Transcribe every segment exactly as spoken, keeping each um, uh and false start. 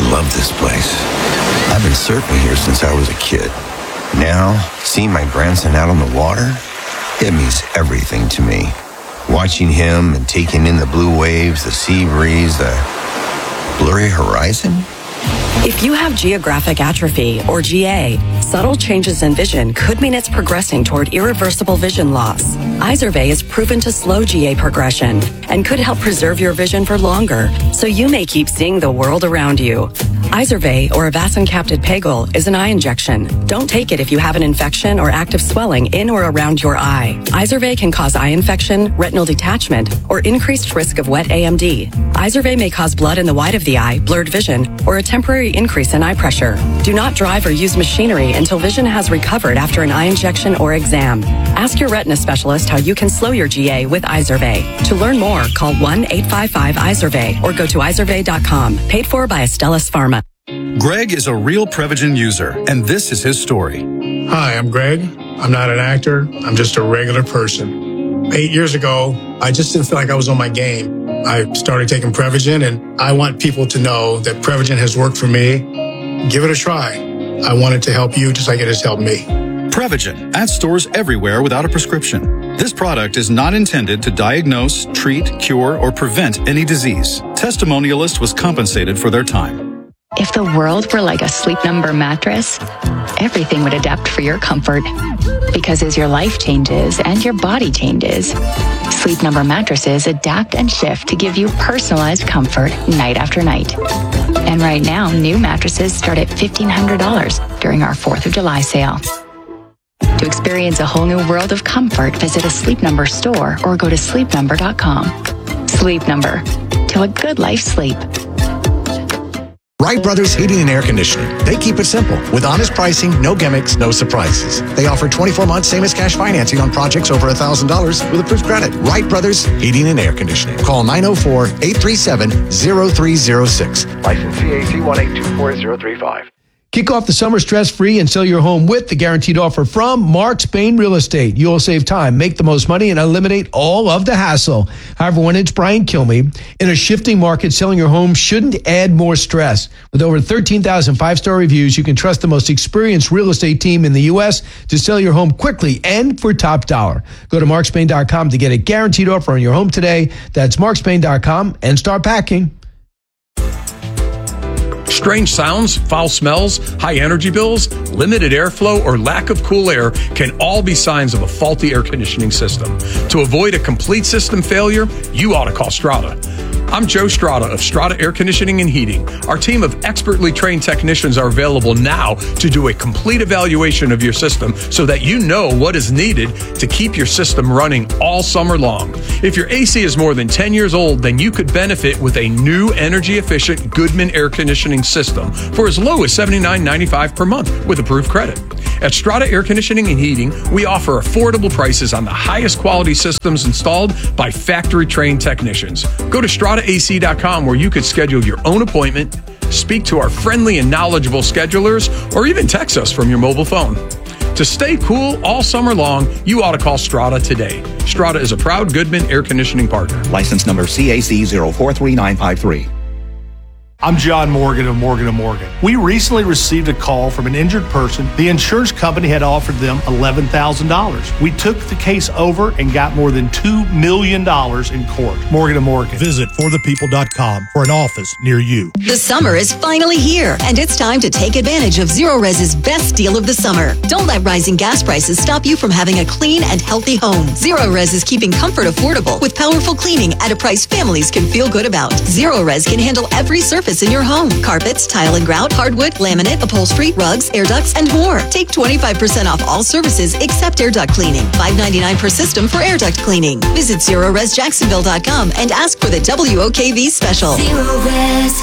love this place. I've been surfing here since I was a kid. Now, seeing my grandson out on the water, it means everything to me. Watching him and taking in the blue waves, the sea breeze, the blurry horizon. If you have geographic atrophy, or G A, subtle changes in vision could mean it's progressing toward irreversible vision loss. Izervay is proven to slow G A progression and could help preserve your vision for longer, so you may keep seeing the world around you. Izervay, or avacincaptad pegol, is an eye injection. Don't take it if you have an infection or active swelling in or around your eye. Izervay can cause eye infection, retinal detachment, or increased risk of wet A M D. Izervay may cause blood in the white of the eye, blurred vision, or a temporary increase in eye pressure. Do not drive or use machinery until vision has recovered after an eye injection or exam. Ask your retina specialist how you can slow your G A with Izervay. To learn more, call one eight five five Izervay or go to izervay dot com. Paid for by Astellas Pharma. Greg is a real Prevagen user, and this is his story. Hi, I'm Greg. I'm not an actor. I'm just a regular person. Eight years ago, I just didn't feel like I was on my game. I started taking Prevagen, and I want people to know that Prevagen has worked for me. Give it a try. I want it to help you just like it has helped me. Prevagen, at stores everywhere without a prescription. This product is not intended to diagnose, treat, cure, or prevent any disease. Testimonialist was compensated for their time. If the world were like a Sleep Number mattress, everything would adapt for your comfort. Because as your life changes and your body changes, Sleep Number mattresses adapt and shift to give you personalized comfort night after night. And right now, new mattresses start at fifteen hundred dollars during our fourth of July sale. To experience a whole new world of comfort, visit a Sleep Number store or go to sleep number dot com. Sleep Number. Till a good life sleep. Wright Brothers Heating and Air Conditioning. They keep it simple with honest pricing, no gimmicks, no surprises. They offer twenty-four months same as cash financing on projects over one thousand dollars with approved credit. Wright Brothers Heating and Air Conditioning. Call nine oh four, eight three seven, oh three oh six. License C A T one eight two four zero three five. Kick off the summer stress-free and sell your home with the guaranteed offer from Mark Spain Real Estate. You'll save time, make the most money, and eliminate all of the hassle. However, when it's Brian Kilmeade, in a shifting market, selling your home shouldn't add more stress. With over thirteen thousand five-star reviews, you can trust the most experienced real estate team in the U S to sell your home quickly and for top dollar. Go to mark spain dot com to get a guaranteed offer on your home today. That's mark spain dot com and start packing. Strange sounds, foul smells, high energy bills, limited airflow, or lack of cool air can all be signs of a faulty air conditioning system. To avoid a complete system failure, you ought to call Strata. I'm Joe Strata of Strata Air Conditioning and Heating. Our team of expertly trained technicians are available now to do a complete evaluation of your system so that you know what is needed to keep your system running all summer long. If your A C is more than ten years old, then you could benefit with a new energy-efficient Goodman air conditioning system for as low as seventy-nine ninety-five per month with approved credit. At Strata Air Conditioning and Heating, we offer affordable prices on the highest quality systems installed by factory-trained technicians. Go to strata A C dot com where you could schedule your own appointment, speak to our friendly and knowledgeable schedulers, or even text us from your mobile phone. To stay cool all summer long, you ought to call Strata today. Strata is a proud Goodman air conditioning partner. License number C A C zero four three nine five three. I'm John Morgan of Morgan and Morgan. We recently received a call from an injured person. The insurance company had offered them eleven thousand dollars. We took the case over and got more than two million dollars in court. Morgan and Morgan. Visit for the people dot com for an office near you. The summer is finally here, and it's time to take advantage of Zerorez's best deal of the summer. Don't let rising gas prices stop you from having a clean and healthy home. Zerorez is keeping comfort affordable with powerful cleaning at a price families can feel good about. Zerorez can handle every surface in your home. Carpets, tile and grout, hardwood, laminate, upholstery, rugs, air ducts, and more. Take twenty-five percent off all services except air duct cleaning. five ninety-nine per system for air duct cleaning. Visit Zerorez Jacksonville dot com and ask for the W O K V special. Zerorez.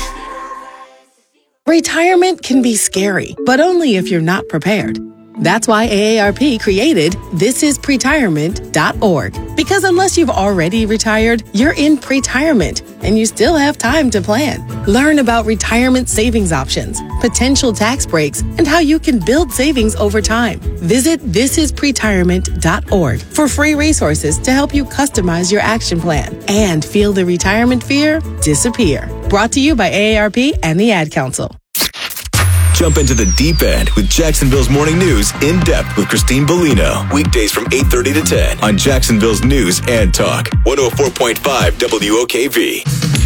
Retirement can be scary, but only if you're not prepared. That's why A A R P created this is pretirement dot org. Because unless you've already retired, you're in pretirement, and you still have time to plan. Learn about retirement savings options, potential tax breaks, and how you can build savings over time. Visit this is pretirement dot org for free resources to help you customize your action plan and feel the retirement fear disappear. Brought to you by A A R P and the Ad Council. Jump into the deep end with Jacksonville's Morning News in depth with Christine Bellino. Weekdays from eight thirty to ten on Jacksonville's News and Talk. one oh four point five W O K V.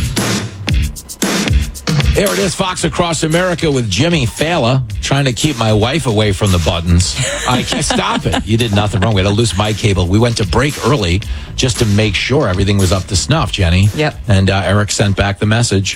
There it is, Fox Across America with Jimmy Fallon, trying to keep my wife away from the buttons. I can't stop it. You did nothing wrong. We had a loose mic cable. We went to break early just to make sure everything was up to snuff, Jenny. Yep. And uh, Eric sent back the message.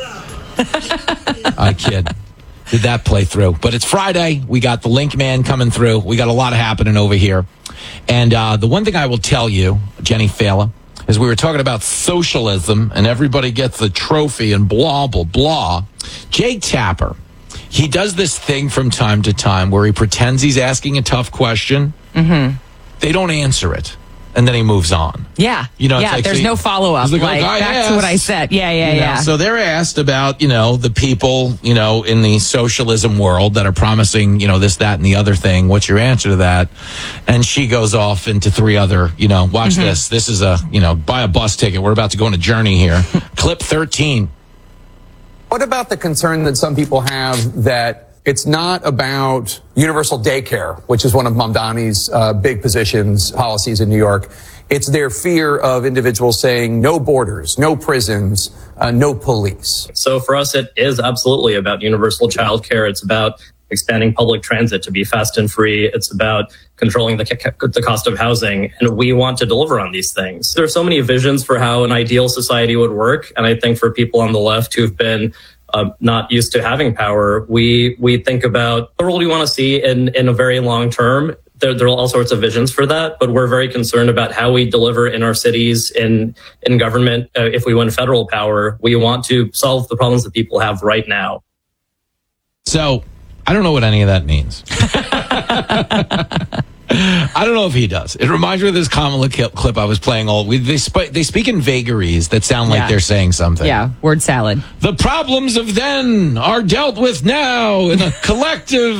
I kid. Did that play through? But it's Friday. We got the Link Man coming through. We got a lot happening over here. And uh, the one thing I will tell you, Jenny Fallon, is we were talking about socialism and everybody gets the trophy and blah, blah, blah. Jake Tapper, he does this thing from time to time where he pretends he's asking a tough question. Mm-hmm. They don't answer it. And then he moves on. Yeah. You know, yeah, like, there's so no follow-up. Like, like, like back asked, to what I said. Yeah, yeah, you know, yeah. So they're asked about, you know, the people, you know, in the socialism world that are promising, you know, this, that, and the other thing. What's your answer to that? And she goes off into three other, you know, watch Mm-hmm. this. This is a, you know, buy a bus ticket. We're about to go on a journey here. Clip thirteen. What about the concern that some people have that it's not about universal daycare, which is one of Mamdani's uh, big positions, policies in New York. It's their fear of individuals saying no borders, no prisons, uh, no police. So for us, it is absolutely about universal childcare. It's about expanding public transit to be fast and free. It's about controlling the, the cost of housing. And we want to deliver on these things. There are so many visions for how an ideal society would work. And I think for people on the left who've been Uh, not used to having power, we we think about the world we want to see in, in a very long term. There, there are all sorts of visions for that, but we're very concerned about how we deliver in our cities, in in government. Uh, if we win federal power, we want to solve the problems that people have right now. So I don't know what any of that means. I don't know if he does. It reminds me of this Kamala clip I was playing. All we, they, sp- they speak in vagaries that sound like Yeah. they're saying something. Yeah, word salad. The problems of then are dealt with now in a collective,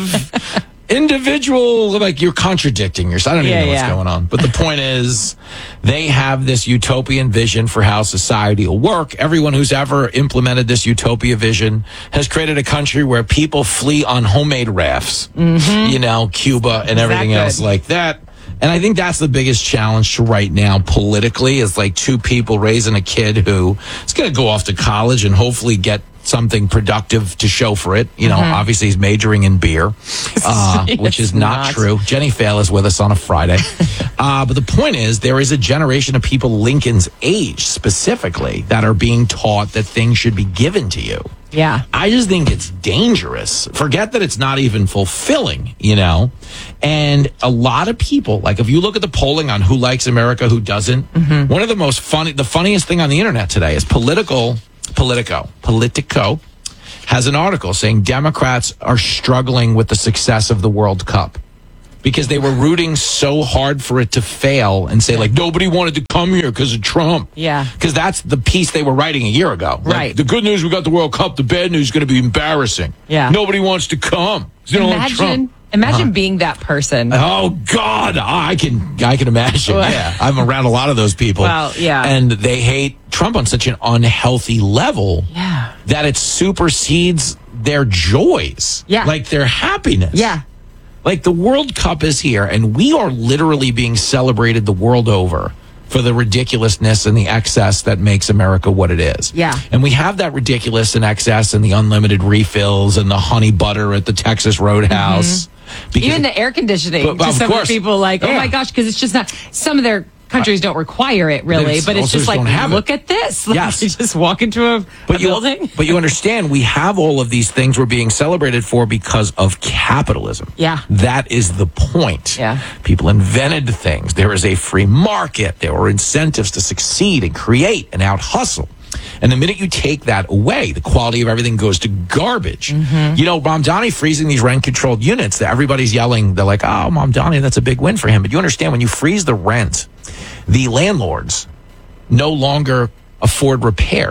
individual. Like, you're contradicting yourself. I don't even Yeah, know what's yeah. going on. But the point is, they have this utopian vision for how society will work. Everyone who's ever implemented this utopia vision has created a country where people flee on homemade rafts. Mm-hmm. You know, Cuba and everything That else good. like that. And I think that's the biggest challenge right now politically, is like two people raising a kid who is going to go off to college and hopefully get something productive to show for it. You know, Mhm. obviously he's majoring in beer, uh, which is It's not, not. true. Jenny Fallon is with us on a Friday. uh, but the point is, there is a generation of people Lincoln's age specifically that are being taught that things should be given to you. Yeah. I just think it's dangerous. Forget that it's not even fulfilling, you know? And a lot of people, like if you look at the polling on who likes America, who doesn't, Mm-hmm. one of the most funny, the funniest thing on the internet today is Political, Politico, Politico has an article saying Democrats are struggling with the success of the World Cup because they were rooting so hard for it to fail and say like, nobody wanted to come here because of Trump. Yeah. Because that's the piece they were writing a year ago. Like, Right. the good news, we got the World Cup. The bad news is going to be embarrassing. Yeah. Nobody wants to come. 'Cause they don't like Imagine, Trump. imagine Uh-huh. being that person. Oh God, I can I can imagine. Well- Yeah, I'm around a lot of those people. Well, yeah. and they hate Trump on such an unhealthy level Yeah. that it supersedes their joys. Yeah. like their happiness. Yeah. Like the World Cup is here, and we are literally being celebrated the world over for the ridiculousness and the excess that makes America what it is. Yeah. And we have that ridiculous and excess and the unlimited refills and the honey butter at the Texas Roadhouse. Because Even the air conditioning. But- but to of some course. people like, oh Yeah. my gosh, because it's just not, some of their countries don't require it really, It's but it's also just just like, don't have it. look at this. Like, Yes. you just walk into a, But a you, building. but you understand, we have all of these things we're being celebrated for because of capitalism. Yeah. That is the point. Yeah. People invented things. There is a free market. There were incentives to succeed and create and out hustle. And the minute you take that away, the quality of everything goes to garbage. Mm-hmm. You know, Mamdani freezing these rent-controlled units, that everybody's yelling, they're like, oh, Mamdani, that's a big win for him. But you understand, when you freeze the rent, the landlords no longer afford repairs.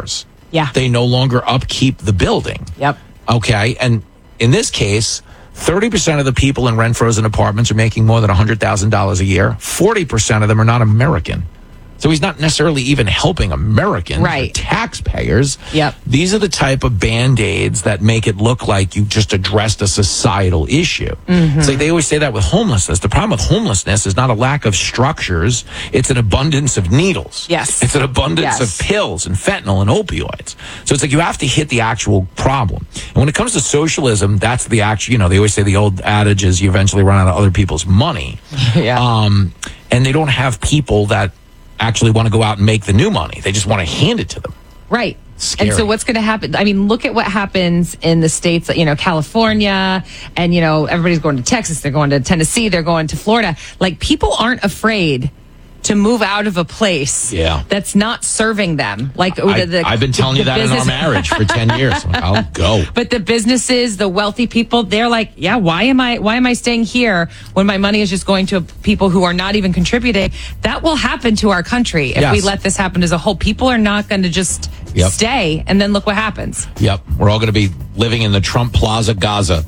Yeah. They no longer upkeep the building. Yep. Okay. And in this case, thirty percent of the people in rent-frozen apartments are making more than one hundred thousand dollars a year. forty percent of them are not American. So he's not necessarily even helping Americans, right? Or taxpayers. Yep. These are the type of band-aids that make it look like you just addressed a societal issue. Mm-hmm. It's like they always say that with homelessness. The problem with homelessness is not a lack of structures. It's an abundance of needles. Yes. It's an abundance yes. of pills and fentanyl and opioids. So it's like you have to hit the actual problem. And when it comes to socialism, that's the actual, you know, they always say the old adage is you eventually run out of other people's money. Yeah. Um, and they don't have people that actually want to go out and make the new money. They just want to hand it to them. Right. Scary. And so what's going to happen? I mean, look at what happens in the states, you know, California, and, you know, everybody's going to Texas, they're going to Tennessee, they're going to Florida. Like, people aren't afraid to move out of a place yeah. that's not serving them. Like I, the, I've been telling the, you that business- in our marriage for ten years. Like, I'll go. But the businesses, the wealthy people, they're like, yeah, why am I why am I staying here when my money is just going to people who are not even contributing? That will happen to our country if Yes. we let this happen as a whole. People are not going to just Yep. stay, and then look what happens. Yep. We're all going to be living in the Trump Plaza Gaza.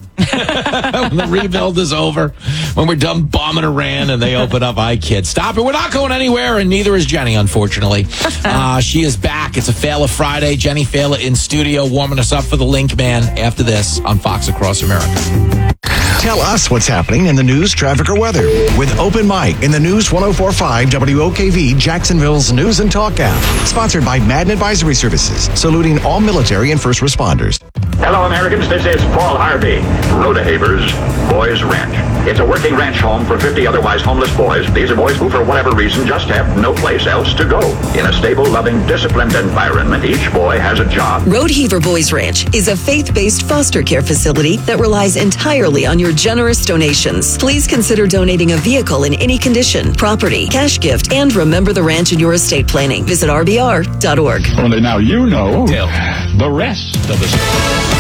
When the rebuild is over, when we're done bombing Iran and they open up, I kid. Stop it. We're not going anywhere, and neither is Jenny, unfortunately. Uh, she is back. It's a Fela Friday. Jenny Fela in studio warming us up for the Link Man after this on Fox Across America. Tell us what's happening in the news, traffic, or weather with Open Mic in the News one oh four point five W O K V, Jacksonville's News and Talk app. Sponsored by Madden Advisory Services, saluting all military and first responders. Hello, Americans. This is Paul Harvey, Rodehaver's Boys Ranch. It's a working ranch home for fifty otherwise homeless boys. These are boys who, for whatever reason, just have no place else to go. In a stable, loving, disciplined environment, each boy has a job. Rodehaver Boys Ranch is a faith-based foster care facility that relies entirely on your generous donations. Please consider donating a vehicle in any condition, property, cash gift, and remember the ranch in your estate planning. Visit R B R dot org. Only now you know the rest of the story.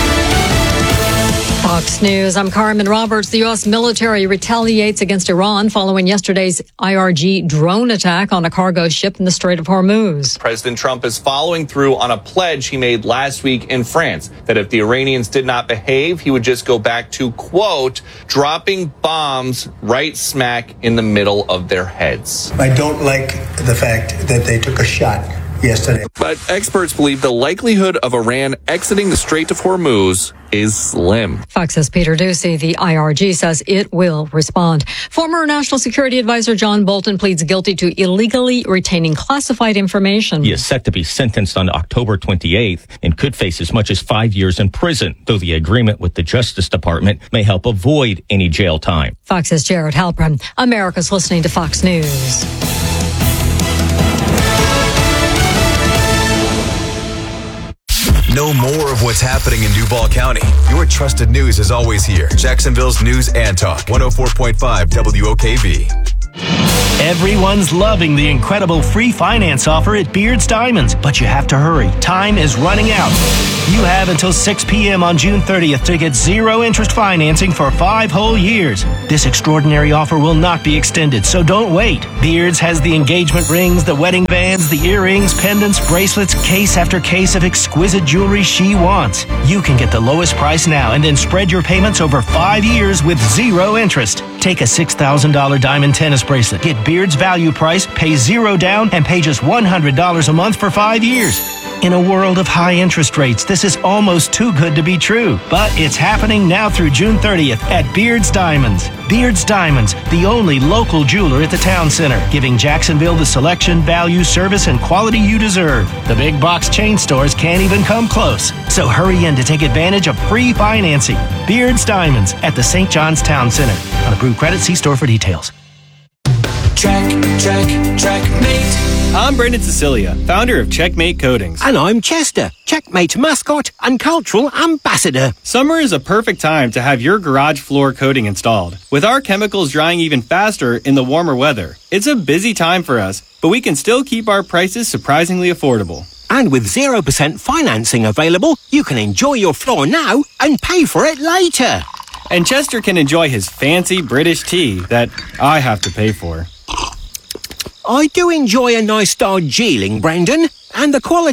Fox News, I'm Carmen Roberts. The U S military retaliates against Iran following yesterday's I R G drone attack on a cargo ship in the Strait of Hormuz. President Trump is following through on a pledge he made last week in France that if the Iranians did not behave, he would just go back to, quote, dropping bombs right smack in the middle of their heads. I don't like the fact that they took a shot yesterday. But experts believe the likelihood of Iran exiting the Strait of Hormuz is slim. Fox's Peter Ducey, the I R G, says it will respond. Former National Security Advisor John Bolton pleads guilty to illegally retaining classified information. He is set to be sentenced on October twenty-eighth and could face as much as five years in prison, though the agreement with the Justice Department may help avoid any jail time. Fox's Jared Halpern. America's listening to Fox News. Know more of what's happening in Duval County. Your trusted news is always here. Jacksonville's News and Talk, one oh four point five W O K V. Everyone's loving the incredible free finance offer at Beard's Diamonds, but you have to hurry. Time is running out. You have until six p.m. on June thirtieth to get zero interest financing for five whole years. This extraordinary offer will not be extended, so don't wait. Beard's has the engagement rings, the wedding bands, the earrings, pendants, bracelets, case after case of exquisite jewelry she wants. You can get the lowest price now and then spread your payments over five years with zero interest. Take a six thousand dollars diamond tennis bracelet. Get Beard's value price, pay zero down, and pay just one hundred dollars a month for five years. In a world of high interest rates, this is almost too good to be true. But it's happening now through June thirtieth at Beard's Diamonds. Beard's Diamonds, the only local jeweler at the town center, giving Jacksonville the selection, value, service, and quality you deserve. The big box chain stores can't even come close. So hurry in to take advantage of free financing. Beard's Diamonds at the Saint John's Town Center. On approved credit, see store for details. Check, check, checkmate. I'm Brendan Cecilia, founder of Checkmate Coatings. And I'm Chester, Checkmate mascot and cultural ambassador. Summer is a perfect time to have your garage floor coating installed. With our chemicals drying even faster in the warmer weather, it's a busy time for us, but we can still keep our prices surprisingly affordable. And with zero percent financing available, you can enjoy your floor now and pay for it later. And Chester can enjoy his fancy British tea that I have to pay for. I do enjoy a nice Darjeeling, Brendan, and the quality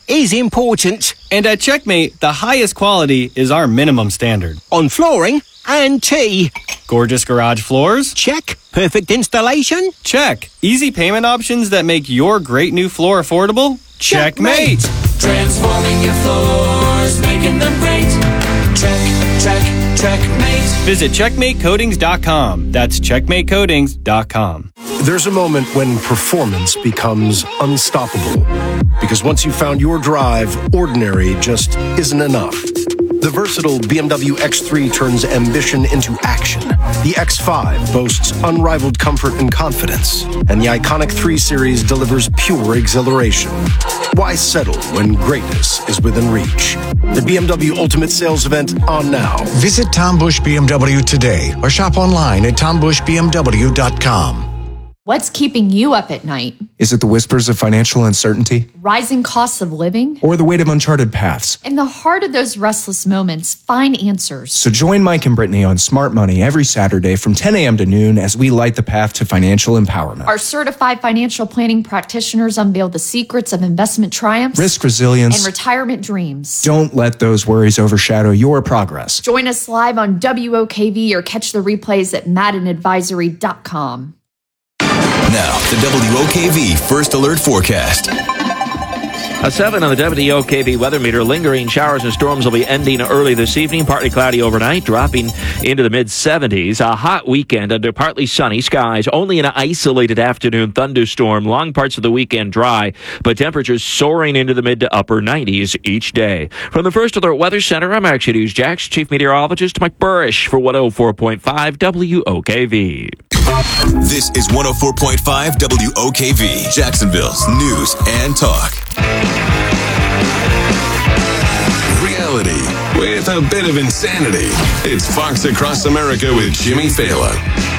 is important. And at Checkmate, the highest quality is our minimum standard. On flooring and tea. Gorgeous garage floors? Check. Perfect installation? Check. Easy payment options that make your great new floor affordable? Checkmate. Transforming your floors, making them great. Check, check, checkmate. Visit checkmate coatings dot com. That's checkmate coatings dot com. There's a moment when performance becomes unstoppable. Because once you've found your drive, ordinary just isn't enough. The versatile B M W X three turns ambition into action. The X five boasts unrivaled comfort and confidence. And the iconic three Series delivers pure exhilaration. Why settle when greatness is within reach? The B M W Ultimate Sales Event on now. Visit Tom Bush B M W today or shop online at tom bush b m w dot com. What's keeping you up at night? Is it the whispers of financial uncertainty? Rising costs of living? Or the weight of uncharted paths? In the heart of those restless moments, find answers. So join Mike and Brittany on Smart Money every Saturday from ten a.m. to noon as we light the path to financial empowerment. Our certified financial planning practitioners unveil the secrets of investment triumphs, risk resilience, and retirement dreams. Don't let those worries overshadow your progress. Join us live on W O K V or catch the replays at madden advisory dot com. Now, the W O K V First Alert Forecast. A seven on the W O K V weather meter. Lingering showers and storms will be ending early this evening. Partly cloudy overnight, dropping into the mid seventies. A hot weekend under partly sunny skies. Only an isolated afternoon thunderstorm. Long parts of the weekend dry, but temperatures soaring into the mid to upper nineties each day. From the First Alert Weather Center, I'm Action News Jax Chief Meteorologist Mike Burrish for one oh four point five W O K V. This is one oh four point five W O K V, Jacksonville's news and talk. Reality with a bit of insanity. It's Fox Across America with Jimmy Fallon.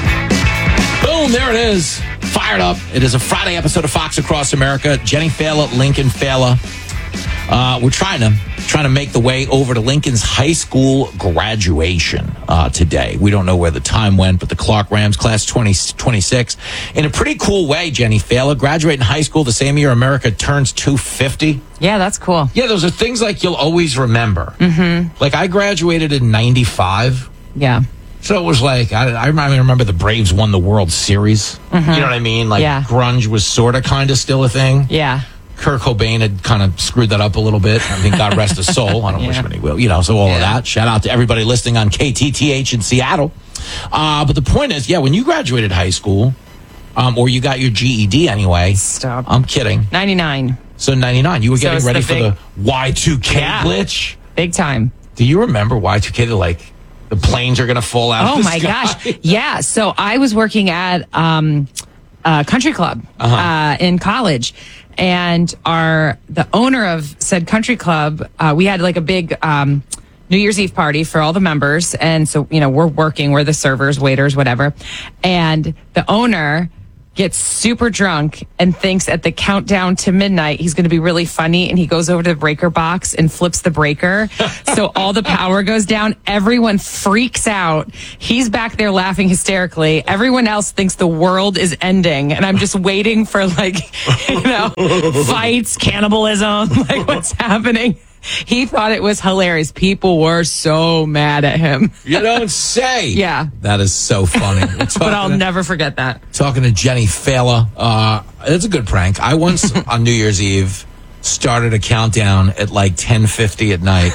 Boom, there it is. Fired up. It is a Friday episode of Fox Across America. Jenny Fallon, Lincoln Fallon. Uh, we're trying to trying to make the way over to Lincoln's high school graduation uh, today. We don't know where the time went, but the Clark Rams class twenty twenty-six, in a pretty cool way, Jenny Fallon, graduating high school the same year America turns two fifty. Yeah, that's cool. Yeah, those are things like you'll always remember. Mm-hmm. Like I graduated in ninety-five. Yeah. So it was like, I, I remember the Braves won the World Series. Mm-hmm. You know what I mean? Like yeah. grunge was sort of kind of still a thing. Yeah. Kurt Cobain had kind of screwed that up a little bit. I think God rest his soul. I don't yeah. wish him any will. You know, so all yeah. of that. Shout out to everybody listening on K T T H in Seattle. Uh, but the point is, yeah, when you graduated high school, um, or you got your G E D anyway. Stop. I'm kidding. ninety-nine. So ninety-nine. You were getting so ready the for big, the Y two K yeah, glitch? Big time. Do you remember Y two K? They're like, the planes are going to fall out oh of the my sky. gosh. Yeah. So I was working at um, a country club uh-huh. uh, in college. And our the owner of said country club, uh, we had like a big um, New Year's Eve party for all the members. And so, you know, we're working, we're the servers, waiters, whatever. And the owner gets super drunk and thinks at the countdown to midnight he's going to be really funny, and he goes over to the breaker box and flips the breaker so all the power goes down. Everyone freaks out. He's back there laughing hysterically. Everyone else thinks the world is ending, and I'm just waiting for, like, you know, fights, cannibalism, like what's happening. He thought it was hilarious. People were so mad at him. You don't say. Yeah. That is so funny. But I'll to, never forget that. Talking to Jenny Fallon. Uh, it's a good prank. I once, on New Year's Eve, started a countdown at like ten fifty at night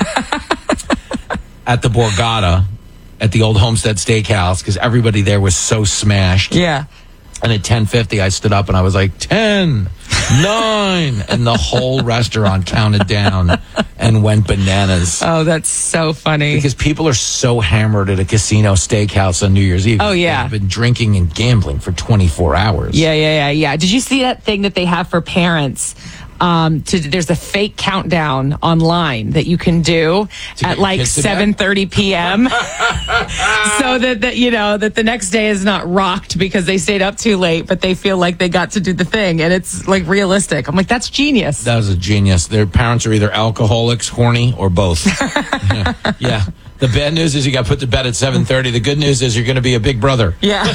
at the Borgata at the old Homestead Steakhouse because everybody there was so smashed. Yeah. And at ten fifty, I stood up and I was like, ten, nine, and the whole restaurant counted down and went bananas. Oh, that's so funny. Because people are so hammered at a casino steakhouse on New Year's Eve. Oh, yeah. They've been drinking and gambling for twenty-four hours. Yeah, yeah, yeah, yeah. Did you see that thing that they have for parents? Um, to, there's a fake countdown online that you can do at like seven thirty p.m. so that, that, you know, that the next day is not rocked because they stayed up too late, but they feel like they got to do the thing. And it's like realistic. I'm like, that's genius. That was a genius. Their parents are either alcoholics, horny, or both. yeah. yeah. The bad news is you got put to bed at seven thirty. The good news is you're going to be a big brother. Yeah.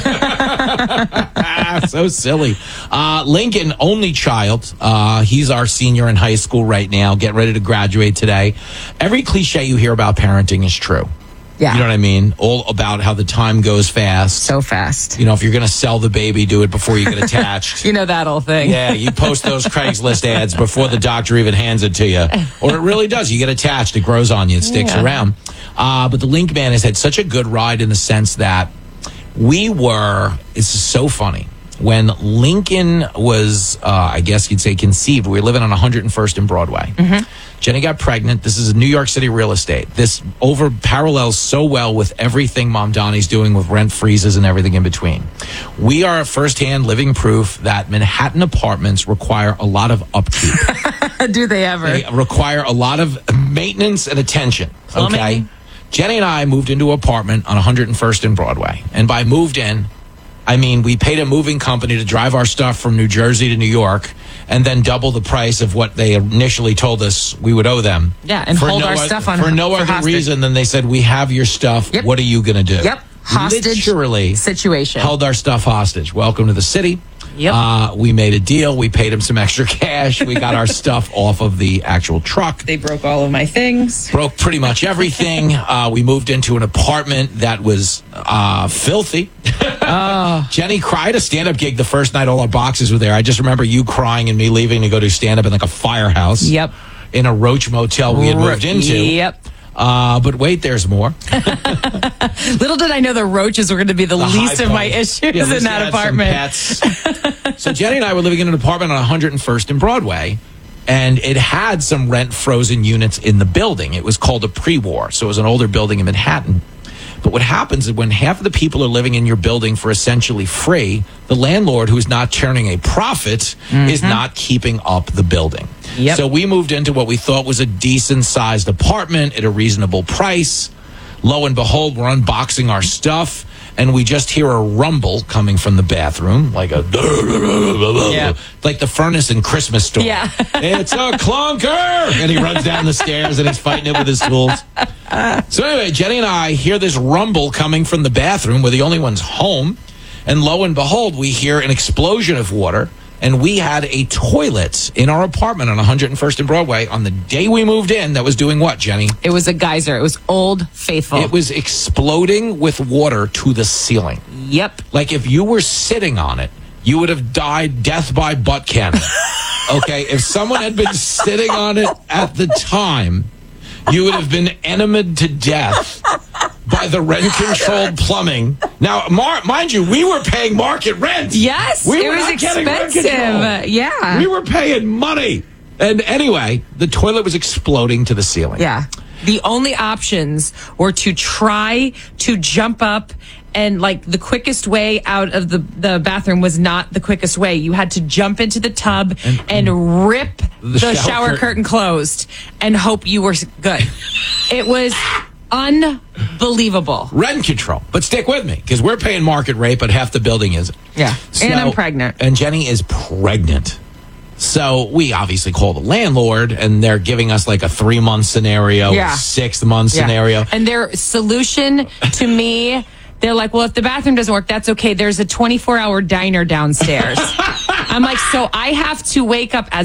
So silly. Uh, Lincoln, only child. Uh, he's our senior in high school right now, getting ready to graduate today. Every cliche you hear about parenting is true. Yeah. You know what I mean? All about how the time goes fast. So fast. You know, if you're going to sell the baby, do it before you get attached. You know that old thing. Yeah, you post those Craigslist ads before the doctor even hands it to you. Or it really does. You get attached. It grows on you. It sticks Yeah. around. Uh, but the Link Man has had such a good ride in the sense that we were, it's so funny. When Lincoln was, uh, I guess you'd say conceived, we were living on one hundred first and Broadway. Mm-hmm. Jenny got pregnant. This is New York City real estate. This over parallels so well with everything Mom Donnie's doing with rent freezes and everything in between. We are firsthand living proof that Manhattan apartments require a lot of upkeep. Do they ever? They require a lot of maintenance and attention. Plumbing. Okay. Jenny and I moved into an apartment on one hundred first and Broadway. And by moved in, I mean, we paid a moving company to drive our stuff from New Jersey to New York and then double the price of what they initially told us we would owe them. Yeah, and For hold no our oth- stuff on For no for other hostage. reason than they said, we have your stuff. Yep. What are you going to do? Yep. Hostage Literally situation. held our stuff hostage. Welcome to the city. Yep. Uh, we made a deal. We paid him some extra cash. We got our stuff off of the actual truck. They broke all of my things. Broke pretty much everything. Uh, we moved into an apartment that was uh, filthy. Oh. Jenny cried a stand-up gig the first night all our boxes were there. I just remember you crying and me leaving to go do stand-up in like a firehouse. Yep. In a roach motel we had moved into. Yep. Uh, but wait, there's more. Little did I know the roaches were going to be the, The least high of my point. issues Yeah, at in least that you had some apartment. pets. So Jenny and I were living in an apartment on one hundred first and Broadway, and it had some rent frozen units in the building. It was called a pre-war, so it was an older building in Manhattan. But what happens is when half of the people are living in your building for essentially free, the landlord, who's not turning a profit, is not keeping up the building. Yep. So we moved into what we thought was a decent-sized apartment at a reasonable price. Lo and behold, we're unboxing our stuff, and we just hear a rumble coming from the bathroom, like a Yeah. like the furnace in Christmas Story. Yeah. It's a clunker, and he runs down the stairs and he's fighting it with his tools. So anyway, Jenny and I hear this rumble coming from the bathroom. We're the only ones home, and lo and behold, we hear an explosion of water. And we had a toilet in our apartment on one hundred first and Broadway on the day we moved in that was doing what, Jenny? It was a geyser. It was Old Faithful. It was exploding with water to the ceiling. Yep. Like if you were sitting on it, you would have died death by butt cannon. Okay, if someone had been sitting on it at the time, you would have been enemied to death by the rent-controlled plumbing. Now, mar- mind you, we were paying market rent. Yes, we it were was not getting rent expensive. control. Yeah. We were paying money. And anyway, the toilet was exploding to the ceiling. Yeah. The only options were to try to jump up, and like the quickest way out of the, the bathroom was not the quickest way. You had to jump into the tub and, and rip the, the shower, shower curtain. curtain closed and hope you were good. It was unbelievable. Rent control. But stick with me, because we're paying market rate, but half the building isn't. Yeah. So- and I'm pregnant. And Jenny is pregnant. So we obviously call the landlord, and they're giving us like a three month scenario, Yeah. six month Yeah. scenario. And their solution to me, they're like, well, if the bathroom doesn't work, that's okay. There's a twenty-four hour diner downstairs. I'm like, so I have to wake up as